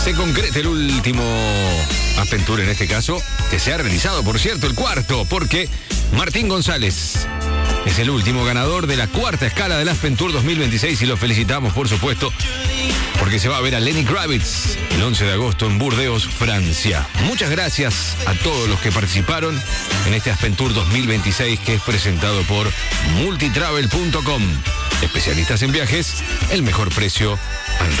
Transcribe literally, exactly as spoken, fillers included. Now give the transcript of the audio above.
Se concreta el último Aspen Tour en este caso, que se ha realizado, por cierto, el cuarto, porque Martín González es el último ganador de la cuarta escala del Aspen Tour dos mil veintiséis y lo felicitamos, por supuesto, porque se va a ver a Lenny Kravitz el once de agosto en Burdeos, Francia. Muchas gracias a todos los que participaron en este Aspen Tour dos mil veintiséis, que es presentado por multitravel punto com. Especialistas en viajes, el mejor precio al